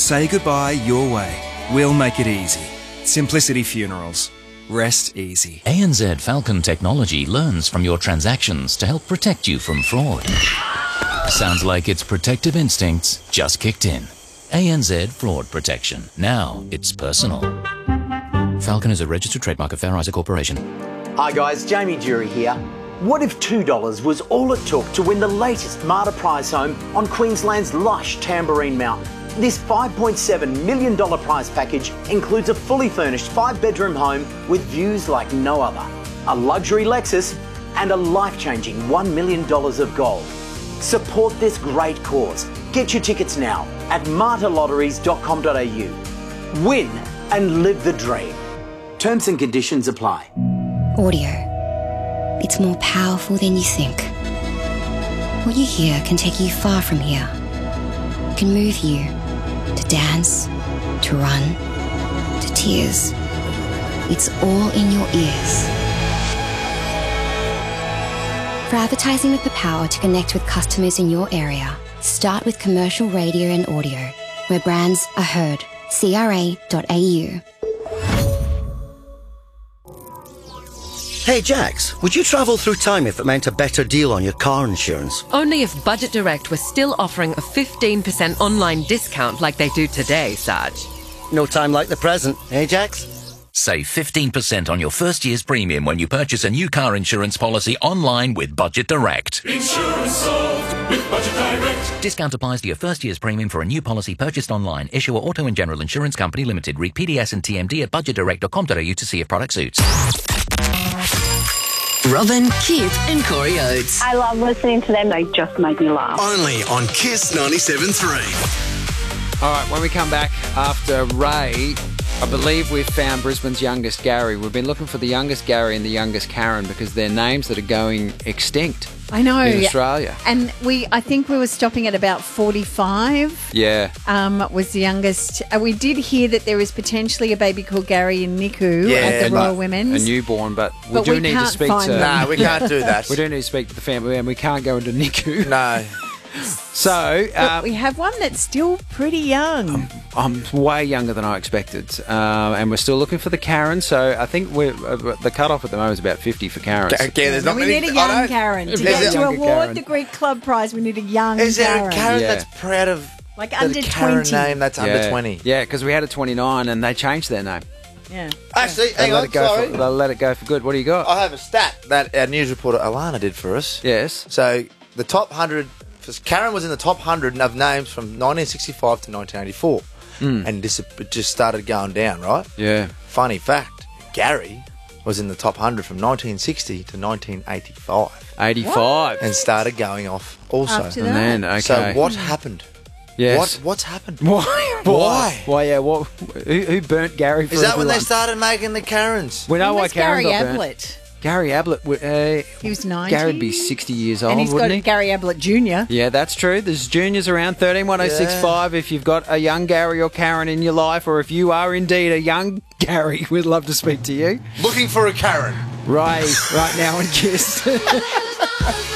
Say goodbye your way. We'll make it easy. Simplicity Funerals. Rest easy. ANZ Falcon technology learns from your transactions to help protect you from fraud. Sounds like its protective instincts just kicked in. ANZ Fraud Protection. Now it's personal. Falcon is a registered trademark of Fair Isaac Corporation. Hi guys, Jamie Jury here. What if $2 was all it took to win the latest Marta prize home on Queensland's lush Tamborine Mountain? This $5.7 million prize package includes a fully furnished 5-bedroom home with views like no other, a luxury Lexus and a life-changing $1 million of gold. Support this great cause. Get your tickets now at martalotteries.com.au. Win and live the dream. Terms and conditions apply. Audio. It's more powerful than you think. What you hear can take you far from here. It can move you to dance, to run, to tears. It's all in your ears. For advertising with the power to connect with customers in your area, start with commercial radio and audio, where brands are heard. CRA.au. Hey Jax, would you travel through time if it meant a better deal on your car insurance? Only if Budget Direct was still offering a 15% online discount like they do today, Sarge. No time like the present, eh Jax? Save 15% on your first year's premium when you purchase a new car insurance policy online with Budget Direct. Insurance sold with Budget Direct. Discount applies to your first year's premium for a new policy purchased online. Issuer Auto and General Insurance Company Limited. Read PDS and TMD at budgetdirect.com.au to see if product suits. Robin, Kip and Corey Oates. I love listening to them. They just make me laugh. Only on Kiss 97.3. All right, when we come back after Ray, I believe we've found Brisbane's youngest Gary. We've been looking for the youngest Gary and the youngest Karen because they're names that are going extinct. I know. In Australia. And I think we were stopping at about 45. Yeah. Was the youngest. We did hear that there is potentially a baby called Gary and Niku at the Royal Women's. A newborn, but we do need to speak to... No, we can't do that. We do need to speak to the family and we can't go into Niku. No. So... we have one that's still pretty young. I'm way younger than I expected. And we're still looking for the Karen. So I think the cut-off at the moment is about 50 for Karen. We need a young Karen. To award the Greek Club Prize, we need a young Karen. Is there a Karen that's proud of under Karen 20? name that's under 20? Yeah, because we had a 29 and they changed their name. Yeah. Actually, hang on, sorry. They'll let it go for good. What do you got? I have a stat that our news reporter Alana did for us. Yes. So the top 100... Karen was in the top 100 of names from 1965 to 1984. And it just started going down, right? Yeah. Funny fact, Gary was in the top 100 from 1960 to 1985. 85. And started going off also. After that. And then, okay. So what happened? Yes. What's happened? Why? Why, yeah. Who burnt Gary for Is that everyone? when they started making the Karens? We know why Karen Gary got burnt. Ablett. Gary Ablett, he was 90. Gary'd be 60 years old, and he's wouldn't got he? Gary Ablett Jr. Yeah, that's true. There's juniors around 131065. If you've got a young Gary or Karen in your life, or if you are indeed a young Gary, we'd love to speak to you. Looking for a Karen. Right now in Kiss.